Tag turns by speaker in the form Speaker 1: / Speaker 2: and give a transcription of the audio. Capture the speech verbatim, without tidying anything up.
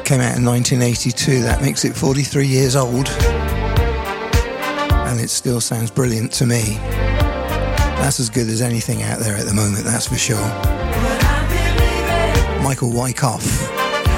Speaker 1: Came out in nineteen eighty-two. That makes it forty-three years old. And it still sounds brilliant to me. That's as good as anything out there at the moment, that's for sure. Michael Wyckoff.